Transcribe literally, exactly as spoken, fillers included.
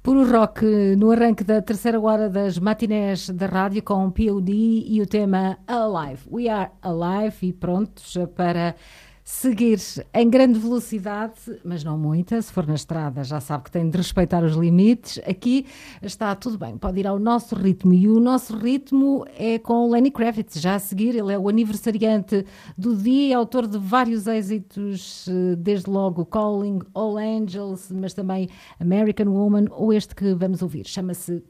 Puro rock no arranque da terceira hora das matinés da rádio com P O D e o tema Alive. We are alive e prontos para seguir em grande velocidade, mas não muita. Se for na estrada já sabe que tem de respeitar os limites. Aqui está tudo bem, pode ir ao nosso ritmo e o nosso ritmo é com Lenny Kravitz. Já a seguir, ele é o aniversariante do dia, é autor de vários êxitos, desde logo Calling All Angels, mas também American Woman ou este que vamos ouvir, chama-se